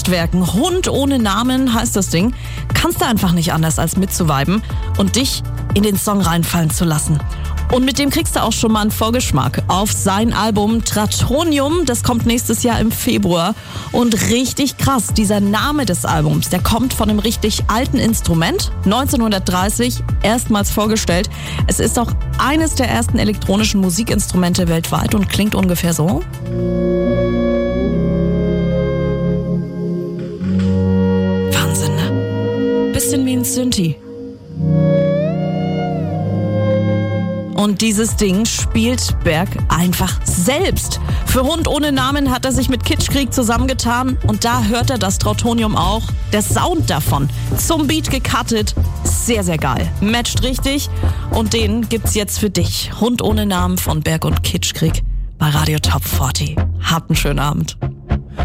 Kraftwerken. Hund ohne Namen heißt das Ding. Kannst du einfach nicht anders als mitzuviben und dich in den Song reinfallen zu lassen. Und mit dem kriegst du auch schon mal einen Vorgeschmack auf sein Album Tratonium. Das kommt nächstes Jahr im Februar. Und richtig krass, dieser Name des Albums, der kommt von einem richtig alten Instrument. 1930 erstmals vorgestellt. Es ist auch eines der ersten elektronischen Musikinstrumente weltweit und klingt ungefähr so. Wahnsinn, ne? Bisschen wie ein Synthi. Und dieses Ding spielt Berg einfach selbst. Für Hund ohne Namen hat er sich mit Kitschkrieg zusammengetan und da hört er das Trautonium auch. Der Sound davon, zum Beat gecuttet, sehr, sehr geil. Matcht richtig und den gibt's jetzt für dich. Hund ohne Namen von Berg und Kitschkrieg bei Radio Top 40. Habt einen schönen Abend.